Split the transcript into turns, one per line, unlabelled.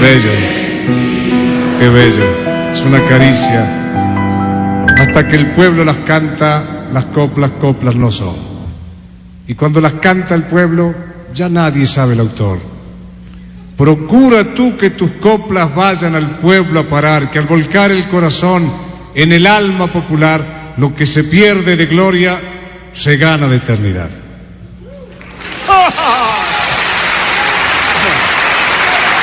bello, qué bello. Es una caricia. Hasta que el pueblo las canta, las coplas, coplas no son. Y cuando las canta el pueblo, ya nadie sabe el autor. Procura tú que tus coplas vayan al pueblo a parar, que al volcar el corazón en el alma popular, lo que se pierde de gloria se gana de eternidad.